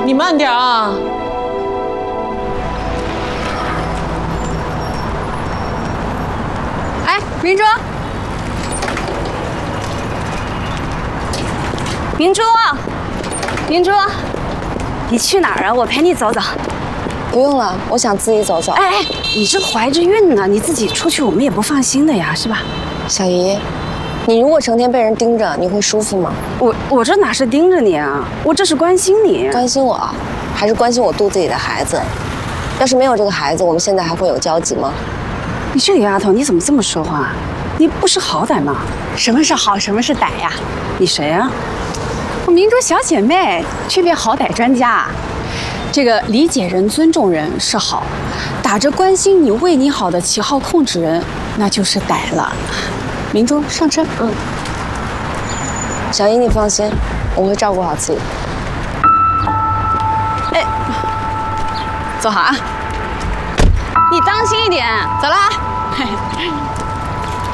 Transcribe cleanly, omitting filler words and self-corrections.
你慢点啊！ 哎，明珠，明珠，明珠，你去哪儿啊？我陪你走走。 不用了，我想自己走走。 哎，你这怀着孕呢，你自己出去我们也不放心的呀，是吧？ 小姨，你如果成天被人盯着，你会舒服吗？ 我这哪是盯着你啊，我这是关心你。 关心我，还是关心我肚子里的孩子？要是没有这个孩子，我们现在还会有交集吗？ 你这个丫头，你怎么这么说话？你不识好歹吗？ 什么是好，什么是歹呀？ 你谁啊？ 我明珠小姐妹，区别好歹专家。这个理解人、尊重人是好，打着关心你、为你好的旗号控制人，那就是歹了。明珠，上车。 小姨，你放心，我会照顾好自己。 哎，坐好啊！你当心一点，走啦。